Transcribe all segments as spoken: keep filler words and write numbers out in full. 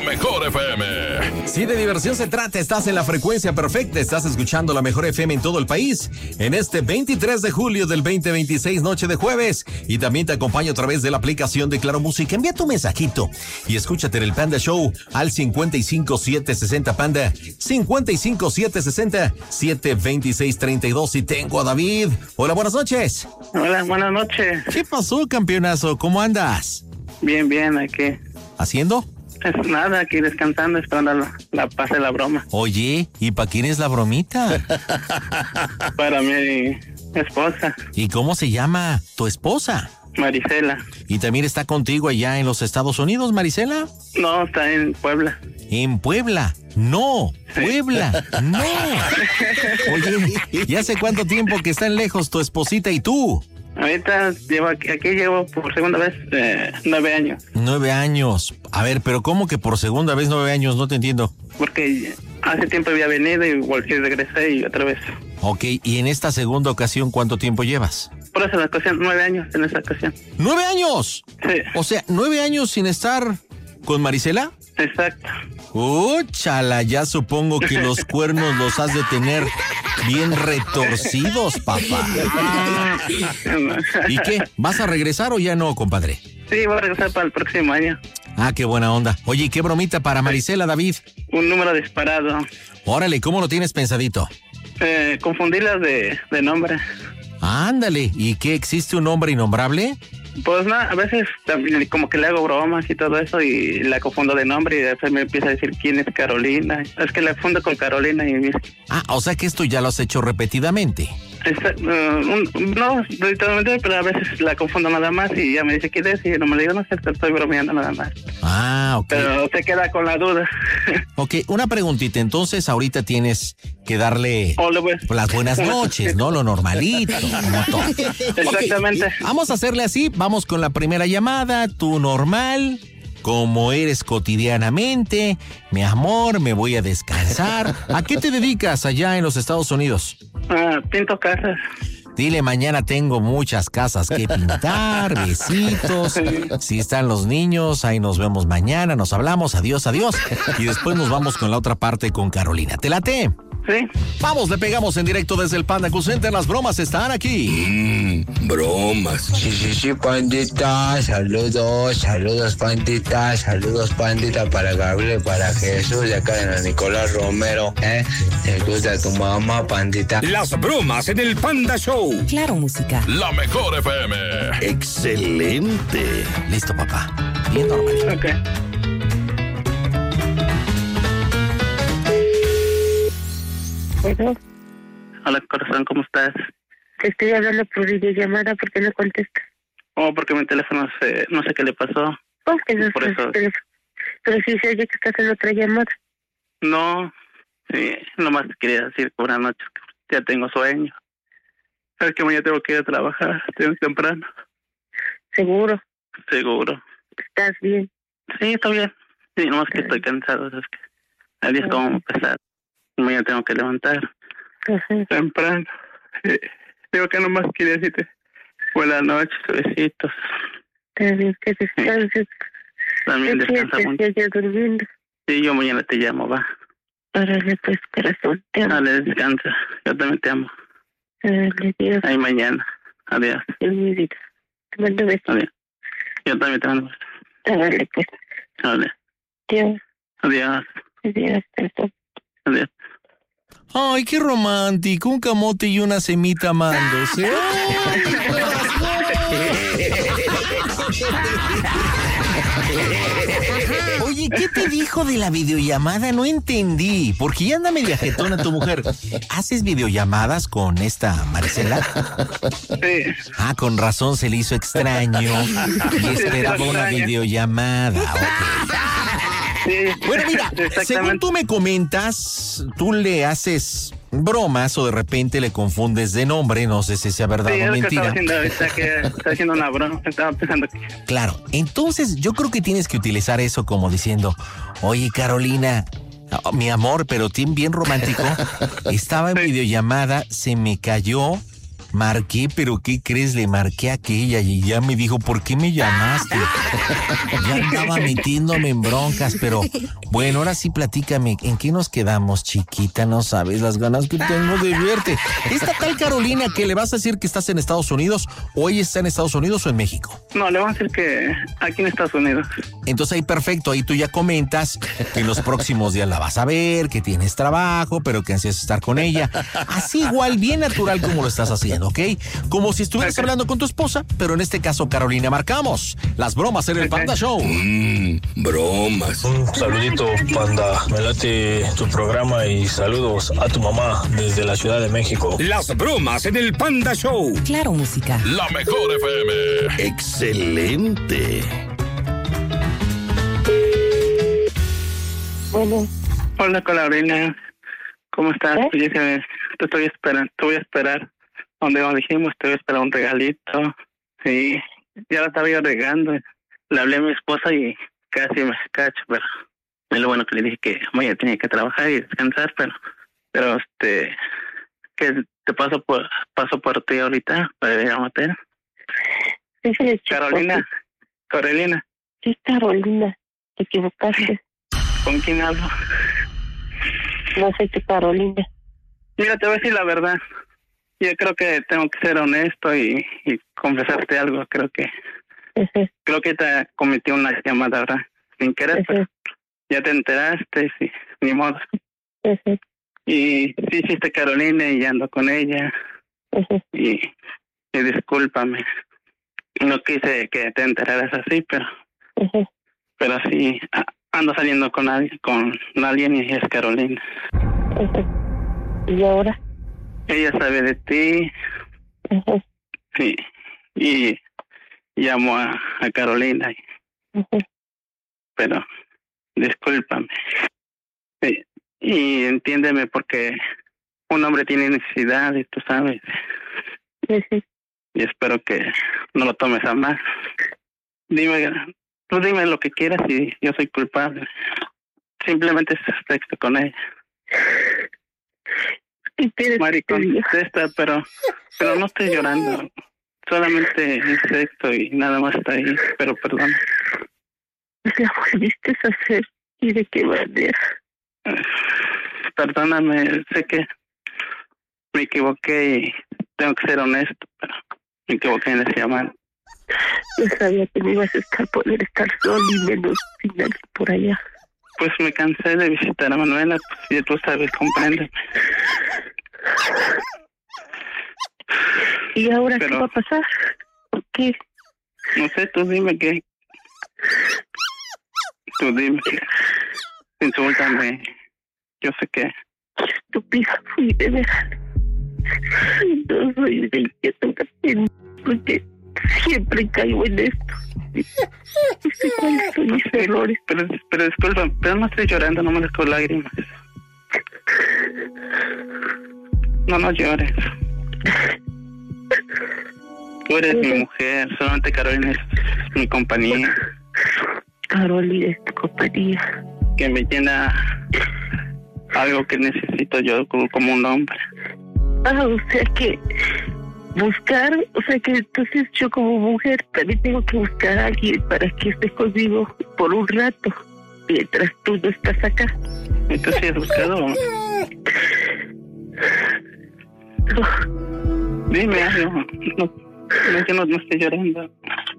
mejor F M. Si de diversión se trata, estás en la frecuencia perfecta. Estás escuchando la mejor F M en todo el país. En este veintitrés de julio del veinte veintiséis, noche de jueves. Y también te acompaño a través de la aplicación de Claro Música. Envía tu mensajito y escúchate en el Panda Show al cincuenta y cinco siete sesenta Panda. cincuenta y cinco siete sesenta siete veintiséis treinta y dos. Y tengo a David. Hola, buenas noches. Hola, buenas noches. ¿Qué pasó, campeonazo? ¿Cómo andas? Bien, bien, aquí. ¿Haciendo? Es nada, aquí descansando, esperando la, la pase la broma. Oye, ¿y para quién es la bromita? Para mi esposa. ¿Y cómo se llama tu esposa? Marisela. ¿Y también está contigo allá en los Estados Unidos, Marisela? No, está en Puebla. ¿En Puebla? No, Puebla, no. Oye, ¿y hace cuánto tiempo que están lejos tu esposita y tú? Ahorita llevo aquí, aquí llevo por segunda vez eh, nueve años. Nueve años. A ver, pero ¿cómo que por segunda vez nueve años? No te entiendo. Porque hace tiempo había venido y volví y regresé y otra vez. Ok, ¿y en esta segunda ocasión cuánto tiempo llevas? Por eso la ocasión, nueve años en esa ocasión. ¡Nueve años! Sí. O sea, ¿nueve años sin estar con Marisela? Exacto. ¡Uh, chala! Ya supongo que los cuernos los has de tener bien retorcidos, papá. ¿Y qué? ¿Vas a regresar o ya no, compadre? Sí, voy a regresar para el próximo año. Ah, qué buena onda. Oye, ¿y qué bromita para Marisela, David? Un número disparado. Órale, ¿cómo lo tienes pensadito? Eh, confundirlas de, de nombre. Ándale, ¿y qué? ¿Existe un nombre innombrable? Pues nada, a veces también como que le hago bromas y todo eso y la confundo de nombre y después me empieza a decir quién es Carolina. Es que la confundo con Carolina y me... Ah, o sea que esto ya lo has hecho repetidamente. Esta, uh, un, no, literalmente, pero a veces la confundo nada más y ya me dice quién es y no me le digo, no sé, te estoy bromeando nada más. Ah, ok. Pero se queda con la duda. Ok, una preguntita, entonces ahorita tienes que darle Hola, pues. las buenas noches, ¿no? Lo normalito, como todo. Exactamente. Okay, vamos a hacerle así, vamos con la primera llamada, tú normal, como eres cotidianamente, mi amor, me voy a descansar. ¿A qué te dedicas allá en los Estados Unidos? Ah, pinto casas. Dile, mañana tengo muchas casas que pintar, besitos. Si están los niños, ahí nos vemos mañana, nos hablamos, adiós, adiós. Y después nos vamos con la otra parte con Carolina. ¿Te late? Sí. Vamos, le pegamos en directo desde el Panda Cool Center. Las bromas están aquí. Mmm, bromas. Sí, sí, sí, pandita. Saludos, saludos, pandita. Saludos, pandita, para Gabriel, para Jesús, de acá de la Nicolás Romero. ¿Eh? Te gusta tu mamá, pandita. Las bromas en el Panda Show. Claro Música. La mejor F M. Excelente. Listo, papá. Bien normal. Ok. Bueno, Hola, corazón, ¿cómo estás? te estoy hablando por videollamada, ¿por qué no contestas? Oh, porque mi teléfono se, no sé qué le pasó. ¿Cómo que no Por estás eso. teléfono? Pero sí se oye que estás en otra llamada. No, sí, nomás te quería decir que buenas noches, que ya tengo sueño. Sabes que mañana tengo que ir a trabajar, tengo temprano. Seguro, Seguro. estás bien. Sí, está bien. Sí, nomás que estoy cansado, es que el día es como pesado. Mañana tengo que levantar Ajá. temprano. Sí. Digo que nomás quería decirte buenas noches, besitos. Está bien, que descanses. También Que descansa mucho. sientes que ya durmiendo. Sí, yo mañana te llamo, va. Órale, pues, corazón, te amo. Dale, descansa. Yo también te amo. Órale, Dios, Ahí mañana. Adiós. en mi vida. Te mando besos. Adiós. Yo también te mando. Órale, pues, Adiós. Dios, Adiós. Dios, corazón. Adiós. Ay, qué romántico, un camote y una semita amándose. Oye, ¿qué te dijo de la videollamada? No entendí, porque ya anda media jetona tu mujer. ¿Haces videollamadas con esta Marisela? Sí. Ah, con razón se le hizo extraño y esperaba una videollamada. Ok. Sí. Bueno, mira, según tú me comentas, tú le haces bromas o de repente le confundes de nombre, no sé si sea verdad Sí, o es lo que mentira. estaba haciendo ahorita, que estaba haciendo una broma, estaba pensando que... Claro, entonces yo creo que tienes que utilizar eso como diciendo, oye Carolina, oh, mi amor, pero tiene bien romántico, estaba en Sí. videollamada, se me cayó marqué, pero ¿qué crees? Le marqué a aquella y ya me dijo, ¿por qué me llamaste? Ya andaba metiéndome en broncas, pero bueno, ahora sí platícame, ¿en qué nos quedamos, chiquita? No sabes las ganas que tengo de verte. Esta tal Carolina que le vas a decir que estás en Estados Unidos, o ella está en Estados Unidos o en México. No, le vamos a decir que aquí en Estados Unidos. Entonces ahí perfecto, ahí tú ya comentas que en los próximos días la vas a ver, que tienes trabajo, pero que ansias estar con ella. Así igual, bien natural como lo estás haciendo, ¿ok? Como si estuvieras okay. hablando con tu esposa, pero en este caso, Carolina, marcamos las bromas en el Panda Show. Mmm, bromas. Un saludito, Panda. Me late tu programa y saludos a tu mamá desde la Ciudad de México. Las bromas en el Panda Show. Claro, música. La mejor F M. Excelente. Bueno. Hola, Carolina. ¿Cómo estás? ¿Eh? Oye, te estoy esperando, te voy a esperar. Donde nos dijimos, te voy a esperar un regalito. Sí, ya la estaba yo regando. Le hablé a mi esposa y casi me cacho, pero es lo bueno que le dije que ella tenía que trabajar y descansar, pero, pero este, que te paso por, paso por ti ahorita para ir a matar. Sí, sí, Carolina, Carolina. Sí, Carolina, te equivocaste. ¿Con quién hablo? No sé qué Carolina. Mira, te voy a decir la verdad. Yo creo que tengo que ser honesto y, y confesarte algo. Creo que uh-huh. creo que te cometí una llamada, ¿verdad? Sin querer, uh-huh. pero ya te enteraste, sí, ni modo. Uh-huh. Y sí hiciste Carolina y ando con ella. Uh-huh. Y, y discúlpame. No quise que te enteraras así, pero uh-huh. pero sí ando saliendo con alguien, con alguien y es Carolina. Uh-huh. ¿Y ahora? Ella sabe de ti. Uh-huh. Sí. Y llamo a, a Carolina. Uh-huh. Pero discúlpame. Sí. Y entiéndeme porque un hombre tiene necesidad y tú sabes. Uh-huh. Y espero que no lo tomes a mal. Dime, tú dime lo que quieras y yo soy culpable. Simplemente es sexto con ella. Maricón, contesta, pero, pero no estoy llorando. Solamente es sexto y nada más está ahí. Pero perdón. ¿La volviste a hacer? ¿Y de qué manera? Perdóname, sé que me equivoqué y tengo que ser honesto, pero me equivoqué en ese llamado. No sabía que me ibas a estar, poder estar solo y menos sin nadie por allá. Pues me cansé de visitar a Manuela, pues ya tú sabes, compréndeme. ¿Y ahora pero, qué va a pasar? ¿Por qué? No sé, tú dime qué. Tú dime qué. Insúltame. Yo sé que... Estúpida fui, de verdad. No soy de inquieto, porque siempre caigo en esto. No sé cuáles son mis errores. Pero, pero disculpa, pero no estoy llorando, no me dejo lágrimas. No, no llores. Tú eres mi mujer, solamente Carolina es mi compañía. Carolina es tu compañía. Que me llena algo que necesito yo como, como un hombre. Ah, o sea que buscar, o sea que entonces yo como mujer también tengo que buscar a alguien para que esté conmigo por un rato, mientras tú no estás acá. Entonces sí has buscado. No. Dime algo. No, no, yo no, no estoy llorando.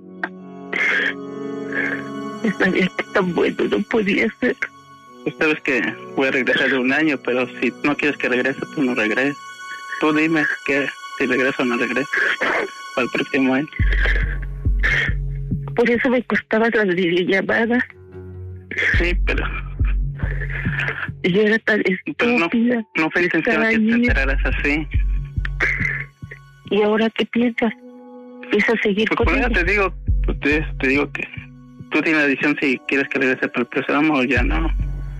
Sabía que tan bueno no podía ser. Pues sabes que voy a regresar de un año, pero si no quieres que regrese, tú no regreses. Tú dime que si regreso o no regreso para el próximo año. Por eso me costaban las videollamadas. Sí, pero... Yo era tan estúpida. Pero no, no fue intención que te enteraras así. ¿Y ahora qué piensas? ¿Piensas seguir pues con por ella? eso te digo, pues te, te digo que tú tienes la decisión si quieres que regrese para el próximo o ya no.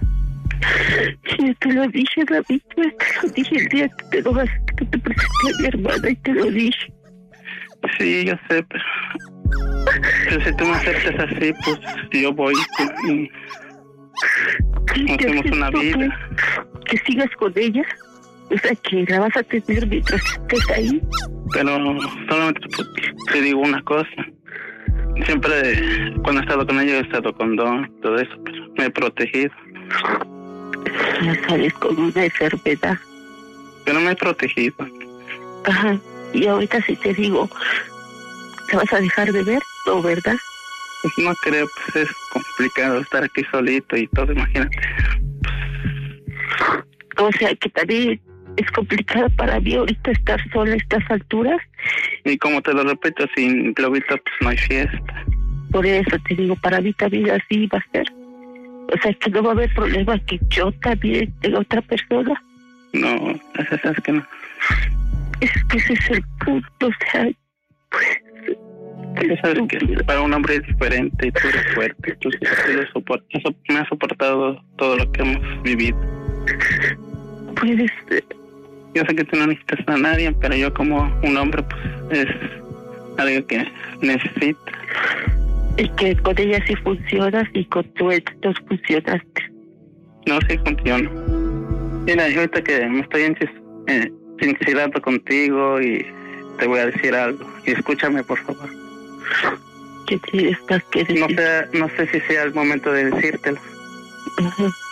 Yo te lo dije, David, yo te lo dije el día que te lo vas, que te presenté a mi hermana y te lo dije. Sí, yo sé, pero, pero si tú me aceptas así, pues yo voy y ¿Qué hacemos una vida. Que, que sigas con ella, o sea, que la vas a tener mientras estés ahí. pero solamente te digo una cosa. Siempre, cuando he estado con ella, he estado con Don, todo eso, pero me he protegido. Ya sales con una enfermedad. Pero me he protegido. Ajá. Y ahorita si te digo, ¿te vas a dejar de ver? ¿No, verdad? Pues no creo, pues es complicado estar aquí solito y todo, imagínate. O sea, que también es complicado para mí ahorita estar sola a estas alturas. Y como te lo repito, sin Globito pues no hay fiesta. Por eso te digo, para mí también así va a ser. O sea, que no va a haber problema que yo también tenga otra persona. No, es, es que no. Es que ese es el punto, o sea, pues... Tú sabes que para un hombre es diferente y tú eres fuerte. Tú, tú lo soportas, me has soportado todo lo que hemos vivido. Puedes... Yo sé que tú no necesitas a nadie, pero yo como un hombre, pues, es algo que necesito. Y que con ella sí funcionas y con tu ex no funcionaste. No, sí funciona. Mira, yo ahorita que me estoy eh, sincerando contigo y te voy a decir algo. Y escúchame, por favor. ¿Qué tienes que decir? No sé, no sé si sea el momento de decírtelo. Uh-huh.